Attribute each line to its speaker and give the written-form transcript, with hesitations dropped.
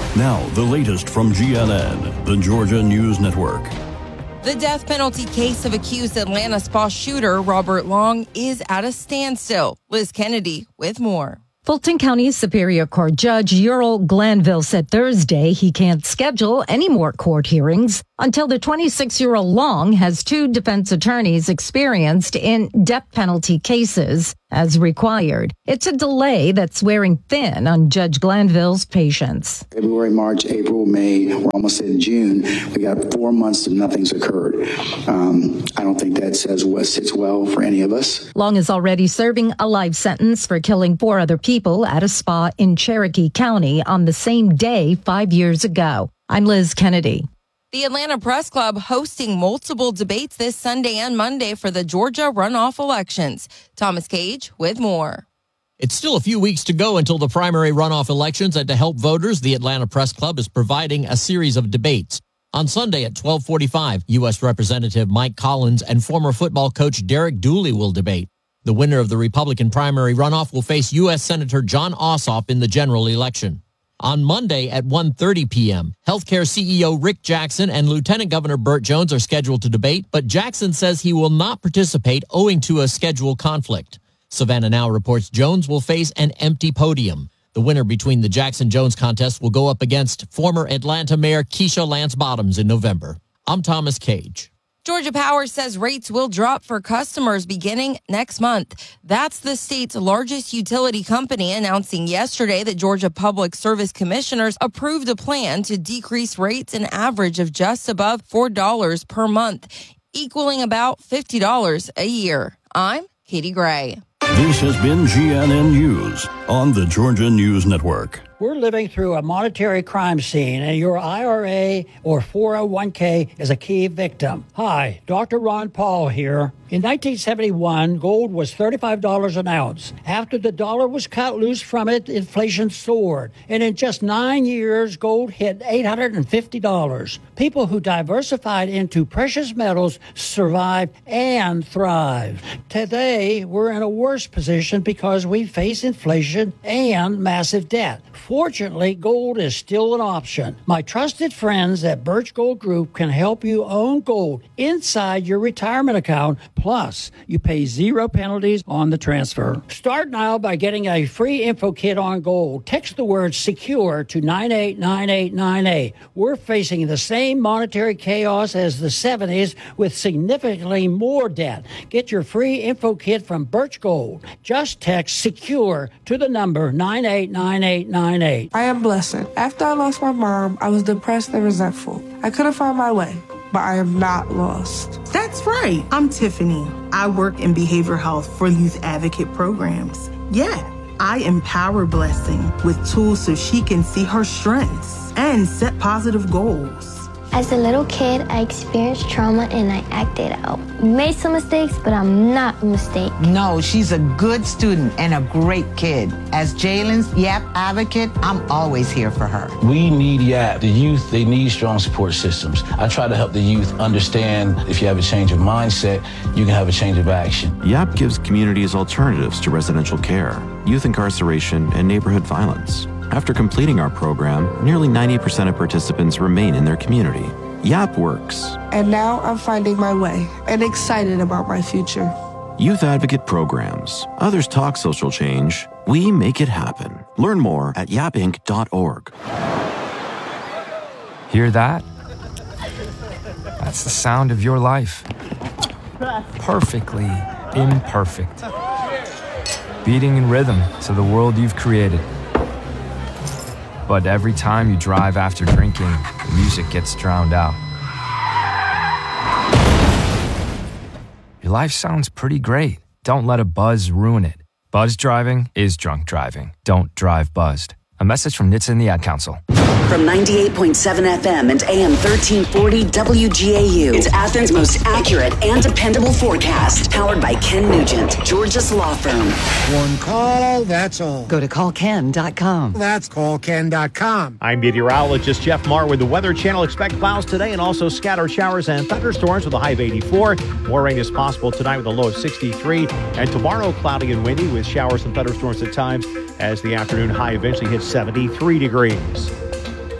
Speaker 1: Now, the latest from GNN, the Georgia News Network.
Speaker 2: The death penalty case of accused Atlanta spa shooter Robert Long is at a standstill. Liz Kennedy with more.
Speaker 3: Fulton County Superior Court Judge Ural Glanville said Thursday he can't schedule any more court hearings until the 26-year-old Long has 2 defense attorneys experienced in death penalty cases as required. It's a delay that's wearing thin on Judge Glanville's patience.
Speaker 4: February, March, April, May, we're almost in June. We got 4 months and nothing's occurred. I don't think that sits well for any of us.
Speaker 3: Long is already serving a life sentence for killing 4 other people at a spa in Cherokee County on the same day 5 years ago. I'm Liz Kennedy.
Speaker 2: The Atlanta Press Club hosting multiple debates this Sunday and Monday for the Georgia runoff elections. Thomas Cage with more.
Speaker 5: It's still a few weeks to go until the primary runoff elections, and to help voters, the Atlanta Press Club is providing a series of debates. On Sunday at 12:45, U.S. Representative Mike Collins and former football coach Derek Dooley will debate. The winner of the Republican primary runoff will face U.S. Senator Jon Ossoff in the general election. On Monday at 1:30 p.m., healthcare CEO Rick Jackson and Lieutenant Governor Burt Jones are scheduled to debate, but Jackson says he will not participate owing to a schedule conflict. Savannah Now reports Jones will face an empty podium. The winner between the Jackson-Jones contest will go up against former Atlanta Mayor Keisha Lance Bottoms in November. I'm Thomas Cage.
Speaker 2: Georgia Power says rates will drop for customers beginning next month. That's the state's largest utility company announcing yesterday that Georgia Public Service Commissioners approved a plan to decrease rates an average of just above $4 per month, equaling about $50 a year. I'm Katie Gray.
Speaker 1: This has been GNN News on the Georgia News Network.
Speaker 6: We're living through a monetary crime scene, and your IRA or 401k is a key victim. Hi, Dr. Ron Paul here. In 1971, gold was $35 an ounce. After the dollar was cut loose from it, inflation soared. And in just 9 years, gold hit $850. People who diversified into precious metals survived and thrived. Today, we're in a worse position because we face inflation and massive debt. Fortunately, gold is still an option. My trusted friends at Birch Gold Group can help you own gold inside your retirement account. Plus, you pay 0 penalties on the transfer. Start now by getting a free info kit on gold. Text the word SECURE to 989898. We're facing the same monetary chaos as the 70s with significantly more debt. Get your free info kit from Birch Gold. Just text SECURE to the number 989898.
Speaker 7: I am blessed. After I lost my mom, I was depressed and resentful. I couldn't find my way, but I am not lost.
Speaker 8: That's right. I'm Tiffany. I work in behavioral health for youth advocate programs. Yeah, I empower Blessing with tools so she can see her strengths and set positive goals.
Speaker 9: As a little kid, I experienced trauma and I acted out. Made some mistakes, but I'm not a mistake.
Speaker 10: No, she's a good student and a great kid. As Jalen's YAP advocate, I'm always here for her.
Speaker 11: We need YAP. The youth, they need strong support systems. I try to help the youth understand if you have a change of mindset, you can have a change of action.
Speaker 12: YAP gives communities alternatives to residential care, youth incarceration, and neighborhood violence. After completing our program, nearly 90% of participants remain in their community. YAP works.
Speaker 7: And now I'm finding my way and excited about my future.
Speaker 12: Youth Advocate Programs. Others talk social change. We make it happen. Learn more at yapinc.org.
Speaker 13: Hear that? That's the sound of your life. Perfectly imperfect. Beating in rhythm to the world you've created. But every time you drive after drinking, the music gets drowned out. Your life sounds pretty great. Don't let a buzz ruin it. Buzz driving is drunk driving. Don't drive buzzed. A message from NHTSA and the Ad Council.
Speaker 14: From 98.7 FM and AM 1340 WGAU, it's Athens' most accurate and dependable forecast. Powered by Ken Nugent, Georgia's law firm.
Speaker 15: One call, that's all.
Speaker 16: Go to callken.com.
Speaker 15: That's callken.com.
Speaker 17: I'm meteorologist Jeff Marr with the Weather Channel. Expect clouds today and also scattered showers and thunderstorms with a high of 84. More rain is possible tonight with a low of 63. And tomorrow, cloudy and windy with showers and thunderstorms at times as the afternoon high eventually hits 73 degrees.